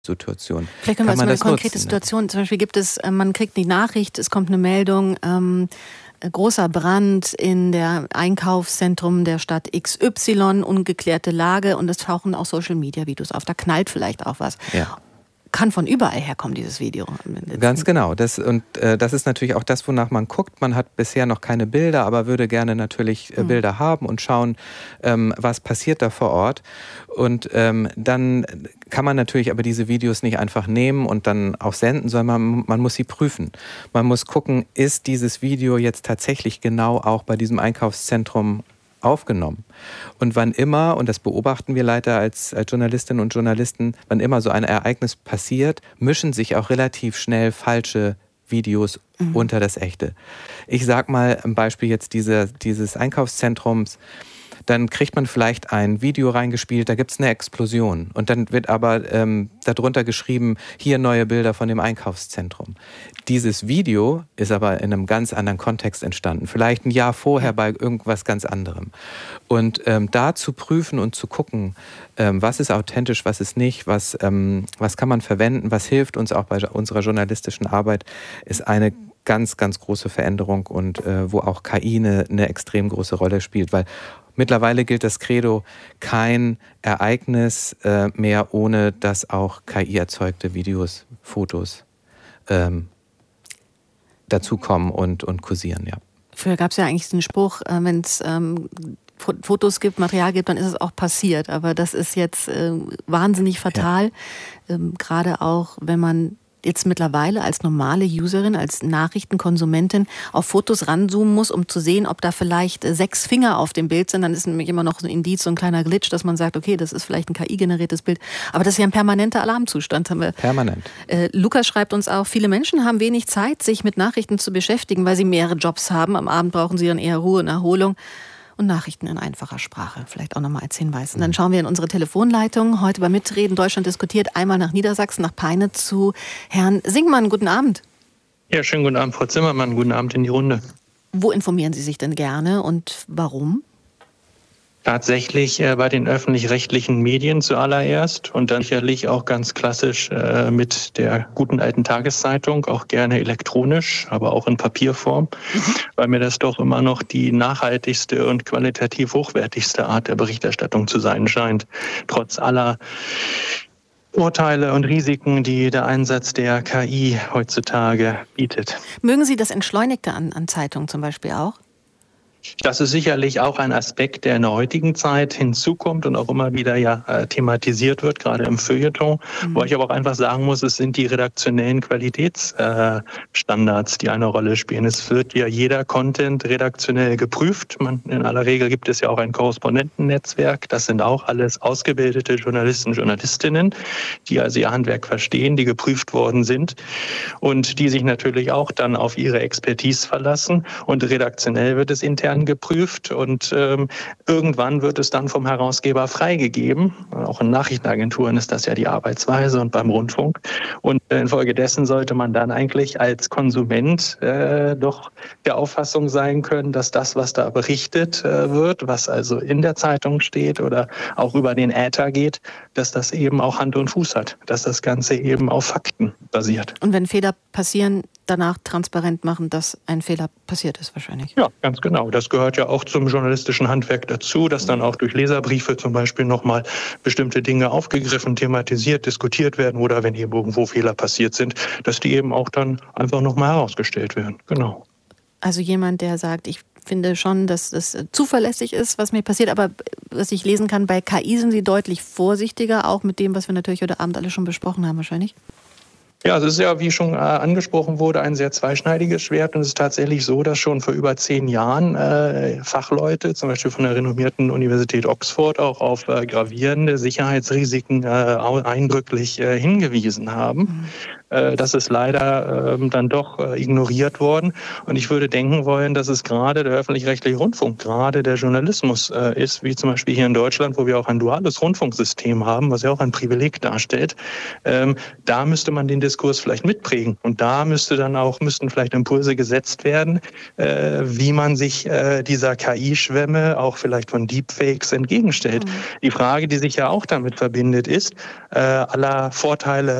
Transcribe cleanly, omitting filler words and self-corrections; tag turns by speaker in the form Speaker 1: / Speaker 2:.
Speaker 1: Situation.
Speaker 2: Vielleicht können wir uns mal eine konkrete Situation, zum Beispiel gibt es, man kriegt die Nachricht, es kommt eine Meldung, großer Brand in der Einkaufszentrum der Stadt XY, ungeklärte Lage, und es tauchen auch Social-Media-Videos auf. Da knallt vielleicht auch was.
Speaker 1: Ja.
Speaker 2: Kann von überall herkommen, dieses Video.
Speaker 1: Ganz genau. Das ist natürlich auch das, wonach man guckt. Man hat bisher noch keine Bilder, aber würde gerne natürlich Bilder haben und schauen, was passiert da vor Ort. Und dann kann man natürlich aber diese Videos nicht einfach nehmen und dann auch senden, sondern man muss sie prüfen. Man muss gucken, ist dieses Video jetzt tatsächlich genau auch bei diesem Einkaufszentrum aufgenommen. Und wann immer, und das beobachten wir leider als Journalistinnen und Journalisten, wann immer so ein Ereignis passiert, mischen sich auch relativ schnell falsche Videos unter das Echte. Ich sag mal ein Beispiel jetzt dieses Einkaufszentrums. Dann kriegt man vielleicht ein Video reingespielt, da gibt es eine Explosion. Und dann wird aber darunter geschrieben, hier neue Bilder von dem Einkaufszentrum. Dieses Video ist aber in einem ganz anderen Kontext entstanden. Vielleicht ein Jahr vorher bei irgendwas ganz anderem. Und da zu prüfen und zu gucken, was ist authentisch, was ist nicht, was kann man verwenden, was hilft uns auch bei unserer journalistischen Arbeit, ist eine ganz, ganz große Veränderung und wo auch KI eine extrem große Rolle spielt. Weil mittlerweile gilt das Credo, kein Ereignis mehr, ohne dass auch KI-erzeugte Videos, Fotos dazukommen und kursieren, ja.
Speaker 2: Früher gab es ja eigentlich den Spruch, wenn es Fotos gibt, Material gibt, dann ist es auch passiert. Aber das ist jetzt wahnsinnig fatal, gerade auch, wenn man jetzt mittlerweile als normale Userin, als Nachrichtenkonsumentin auf Fotos ranzoomen muss, um zu sehen, ob da vielleicht 6 Finger auf dem Bild sind. Dann ist nämlich immer noch so ein Indiz, so ein kleiner Glitch, dass man sagt, okay, das ist vielleicht ein KI-generiertes Bild. Aber das ist ja ein permanenter Alarmzustand. Haben wir.
Speaker 1: Permanent.
Speaker 2: Lukas schreibt uns auch, viele Menschen haben wenig Zeit, sich mit Nachrichten zu beschäftigen, weil sie mehrere Jobs haben. Am Abend brauchen sie dann eher Ruhe und Erholung. Und Nachrichten in einfacher Sprache, vielleicht auch nochmal als Hinweis. Und dann schauen wir in unsere Telefonleitung. Heute bei Mitreden Deutschland diskutiert, einmal nach Niedersachsen, nach Peine zu Herrn Singmann. Guten Abend.
Speaker 3: Ja, schönen guten Abend, Frau Zimmermann. Guten Abend in die Runde.
Speaker 2: Wo informieren Sie sich denn gerne und warum?
Speaker 3: Tatsächlich bei den öffentlich-rechtlichen Medien zuallererst und dann sicherlich auch ganz klassisch mit der guten alten Tageszeitung, auch gerne elektronisch, aber auch in Papierform, weil mir das doch immer noch die nachhaltigste und qualitativ hochwertigste Art der Berichterstattung zu sein scheint. Trotz aller Urteile und Risiken, die der Einsatz der KI heutzutage bietet.
Speaker 2: Mögen Sie das Entschleunigte an Zeitungen zum Beispiel auch?
Speaker 3: Das ist sicherlich auch ein Aspekt, der in der heutigen Zeit hinzukommt und auch immer wieder thematisiert wird, gerade im Feuilleton. Wo ich aber auch einfach sagen muss, es sind die redaktionellen Qualitätsstandards, die eine Rolle spielen. Es wird ja jeder Content redaktionell geprüft. In aller Regel gibt es ja auch ein Korrespondentennetzwerk. Das sind auch alles ausgebildete Journalisten, Journalistinnen, die also ihr Handwerk verstehen, die geprüft worden sind und die sich natürlich auch dann auf ihre Expertise verlassen. Und redaktionell wird es intern geprüft und irgendwann wird es dann vom Herausgeber freigegeben. Auch in Nachrichtenagenturen ist das ja die Arbeitsweise und beim Rundfunk. Und infolgedessen sollte man dann eigentlich als Konsument doch der Auffassung sein können, dass das, was da berichtet wird, was also in der Zeitung steht oder auch über den Äther geht, dass das eben auch Hand und Fuß hat, dass das Ganze eben auf Fakten basiert.
Speaker 2: Und wenn Fehler passieren, danach transparent machen, dass ein Fehler passiert ist wahrscheinlich.
Speaker 3: Ja, ganz genau. Das gehört ja auch zum journalistischen Handwerk dazu, dass dann auch durch Leserbriefe zum Beispiel nochmal bestimmte Dinge aufgegriffen, thematisiert, diskutiert werden oder wenn eben irgendwo Fehler passiert sind, dass die eben auch dann einfach nochmal herausgestellt werden. Genau.
Speaker 2: Also jemand, der sagt, ich finde schon, dass es zuverlässig ist, was mir passiert, aber was ich lesen kann, bei KI sind Sie deutlich vorsichtiger, auch mit dem, was wir natürlich heute Abend alle schon besprochen haben wahrscheinlich.
Speaker 3: Ja, es ist ja, wie schon angesprochen wurde, ein sehr zweischneidiges Schwert. Und es ist tatsächlich so, dass schon vor über 10 Jahren Fachleute, zum Beispiel von der renommierten Universität Oxford, auch auf gravierende Sicherheitsrisiken eindrücklich hingewiesen haben. Das ist leider dann doch ignoriert worden. Und ich würde denken wollen, dass es gerade der öffentlich-rechtliche Rundfunk, gerade der Journalismus ist, wie zum Beispiel hier in Deutschland, wo wir auch ein duales Rundfunksystem haben, was ja auch ein Privileg darstellt. Da müsste man den Diskurs vielleicht mitprägen. Und da müssten vielleicht Impulse gesetzt werden, wie man sich dieser KI-Schwemme auch vielleicht von Deepfakes entgegenstellt. Die Frage, die sich ja auch damit verbindet, ist, aller Vorteile